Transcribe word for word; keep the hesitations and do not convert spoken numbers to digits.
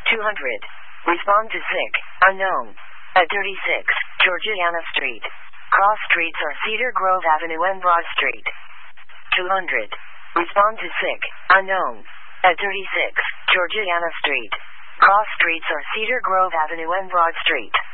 two hundred. Respond to sick, unknown. At thirty-six, Georgiana Street. Cross streets are Cedar Grove Avenue and Broad Street. two hundred. Respond to sick, unknown. At thirty-six, Georgiana Street. Cross streets are Cedar Grove Avenue and Broad Street.